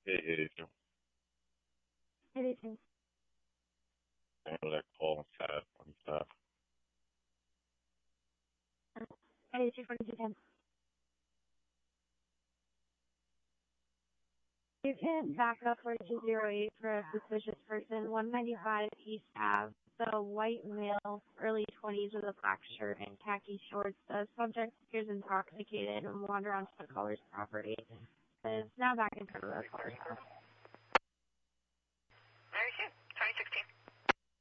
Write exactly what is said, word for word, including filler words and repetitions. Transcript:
Hey, hey, so Anything. I know that call and sad funny stuff. Eighty-two forty-two ten. You can back up for two zero eight for a suspicious person, one ninety-five East Ave. The white male, early twenties with a black shirt and khaki shorts. The subject appears intoxicated and wander onto the caller's property. Is now back in front of the caller's house.